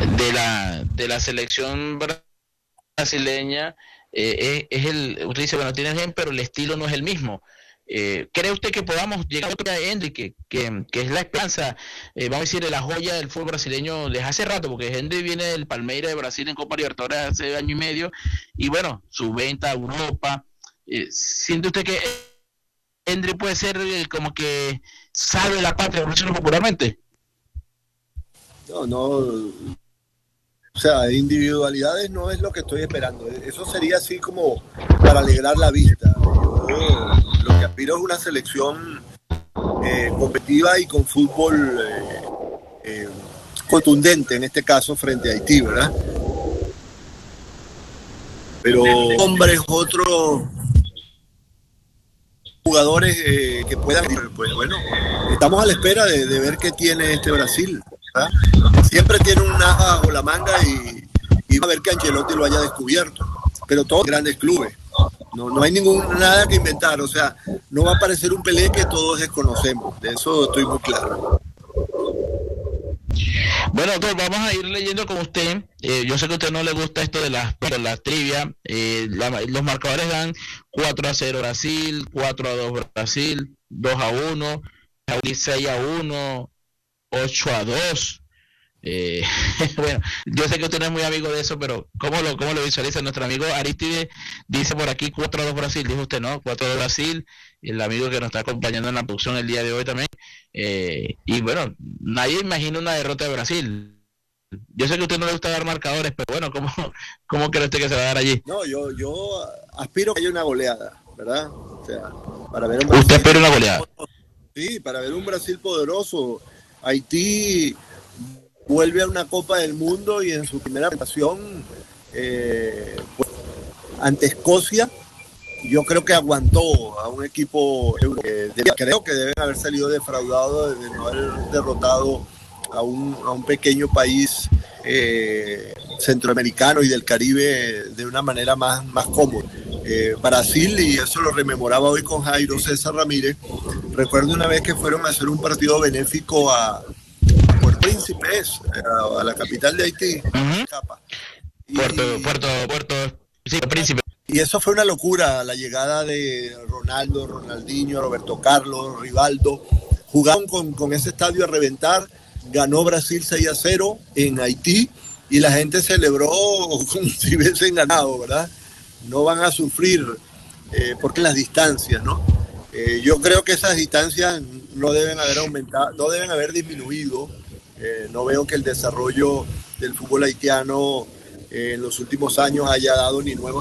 de la selección brasileña, usted dice, bueno, tiene bien, pero el estilo no es el mismo. ¿Cree usted que podamos llegar a Henry, que es la esperanza, vamos a decir, la joya del fútbol brasileño desde hace rato, porque Henry viene del Palmeiras de Brasil en Copa Libertadores hace año y medio, y bueno, su venta a Europa, ¿siente usted que Henry puede ser como que salve la patria, por decirlo popularmente? No, no, o sea, individualidades no es lo que estoy esperando. Eso sería así como para alegrar la vista. Yo lo que aspiro es una selección competitiva y con fútbol contundente, en este caso frente a Haití, ¿verdad? Pero hombres, otros jugadores que puedan, pues bueno, estamos a la espera de ver qué tiene este Brasil, ¿verdad? Siempre tiene un as bajo la manga y va a ver que Ancelotti lo haya descubierto, pero todos grandes clubes, no hay nada que inventar, o sea, no va a aparecer un Pelé que todos desconocemos, de eso estoy muy claro. Bueno, doctor, vamos a ir leyendo con usted. Yo sé que a usted no le gusta esto de las trivia. Los marcadores dan 4-0 Brasil, 4-2 Brasil, 2-1, 6-1, 8-2. Bueno, yo sé que usted no es muy amigo de eso, pero ¿cómo lo visualiza? Nuestro amigo Aristide dice por aquí 4-2 Brasil, dijo usted, ¿no? 4-2 Brasil, el amigo que nos está acompañando en la producción el día de hoy también. Y bueno, nadie imagina una derrota de Brasil. Yo sé que a usted no le gusta dar marcadores, pero bueno, ¿cómo cree usted que se va a dar allí? No, yo aspiro a que haya una goleada, ¿verdad? O sea, para ver un Usted Brasil, espera una goleada. sí, para ver un Brasil poderoso. Haití vuelve a una Copa del Mundo y en su primera presentación pues, ante Escocia, yo creo que aguantó a un equipo creo que deben haber salido defraudados de no haber derrotado a un pequeño país centroamericano y del Caribe de una manera más cómoda. Brasil, y eso lo rememoraba hoy con Jairo César Ramírez, recuerdo una vez que fueron a hacer un partido benéfico a Puerto Príncipes, a la capital de Haití, Puerto, sí, Príncipe. Y eso fue una locura, la llegada de Ronaldo, Ronaldinho, Roberto Carlos, Rivaldo. Jugaron con ese estadio a reventar, ganó Brasil 6-0 en Haití y la gente celebró como si hubiesen ganado, ¿verdad? No van a sufrir porque las distancias, ¿no? Yo creo que esas distancias no deben haber aumentado, no deben haber disminuido. No veo que el desarrollo del fútbol haitiano en los últimos años haya dado ni nuevos